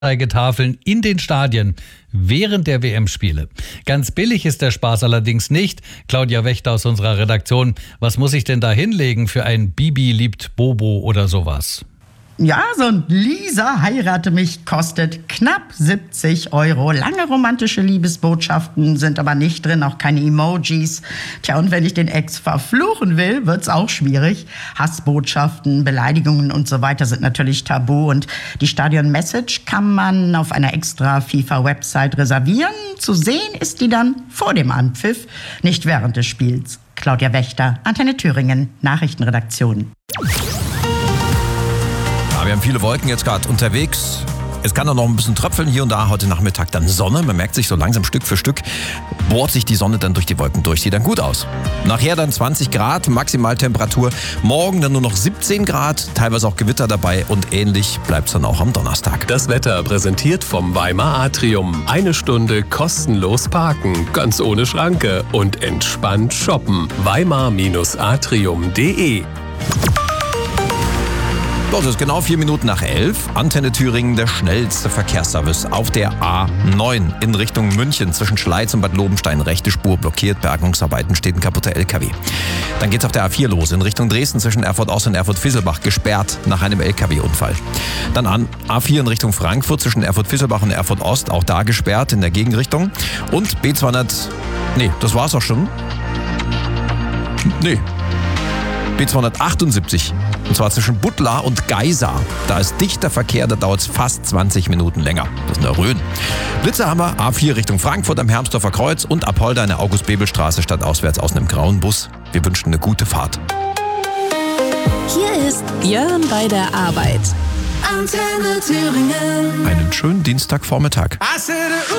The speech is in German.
Anzeigetafeln in den Stadien während der WM-Spiele. Ganz billig ist der Spaß allerdings nicht. Claudia Wächter aus unserer Redaktion, was muss ich denn da hinlegen für ein Bibi liebt Bobo oder sowas? Ja, so ein Lisa heirate mich kostet knapp 70 €. Lange romantische Liebesbotschaften sind aber nicht drin, auch keine Emojis. Tja, und wenn ich den Ex verfluchen will, wird's auch schwierig. Hassbotschaften, Beleidigungen und so weiter sind natürlich tabu. Und die Stadion-Message kann man auf einer extra FIFA-Website reservieren. Zu sehen ist die dann vor dem Anpfiff, nicht während des Spiels. Claudia Wächter, Antenne Thüringen, Nachrichtenredaktion. Wir haben viele Wolken jetzt gerade unterwegs. Es kann auch noch ein bisschen tröpfeln hier und da. Heute Nachmittag dann Sonne. Man merkt sich so langsam Stück für Stück, bohrt sich die Sonne dann durch die Wolken durch. Sieht dann gut aus. Nachher dann 20 Grad Maximaltemperatur. Morgen dann nur noch 17 Grad. Teilweise auch Gewitter dabei. Und ähnlich bleibt es dann auch am Donnerstag. Das Wetter präsentiert vom Weimar Atrium. 1 Stunde kostenlos parken. Ganz ohne Schranke. Und entspannt shoppen. Weimar-atrium.de. Es ist genau 4 Minuten nach 11. Antenne Thüringen, der schnellste Verkehrsservice auf der A9 in Richtung München. Zwischen Schleiz und Bad Lobenstein. Rechte Spur blockiert. Bergungsarbeiten, steht ein kaputter LKW. Dann geht's auf der A4 los. In Richtung Dresden zwischen Erfurt-Ost und Erfurt-Fisselbach. Gesperrt nach einem LKW-Unfall. Dann an A4 in Richtung Frankfurt zwischen Erfurt-Fisselbach und Erfurt-Ost. Auch da gesperrt in der Gegenrichtung. Und B200... Nee, das war's auch schon. Nee. B278, und zwar zwischen Buttlar und Geisa. Da ist dichter Verkehr, da dauert es fast 20 Minuten länger. Das ist in der Rhön. Blitzer haben wir, A4 Richtung Frankfurt am Hermsdorfer Kreuz und Apolda in der August-Bebel-Straße stadtauswärts aus einem grauen Bus. Wir wünschen eine gute Fahrt. Hier ist Björn bei der Arbeit. Antenne Thüringen. Einen schönen Dienstagvormittag.